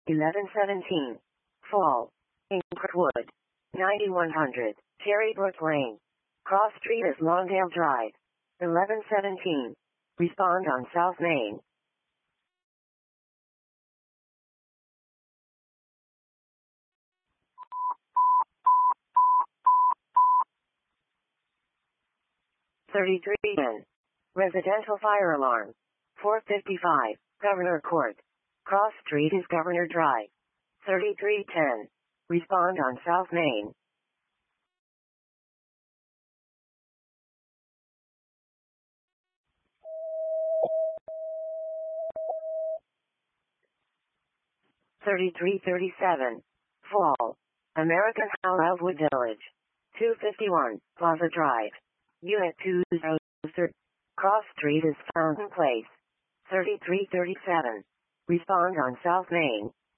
1117. Fall. Inkwood. 9100. Cherrybrook Lane. Cross Street is Lawndale Drive. 1117. Respond on South Main. (3310). Residential fire alarm. 455. Governor Court. Cross Street is Governor Drive. 3310. Respond on South Main. (3337). Fall. American Wildwood Village. 251. Plaza Drive. Unit 203. Cross Street is Fountain Place. 3337. Respond on South Main.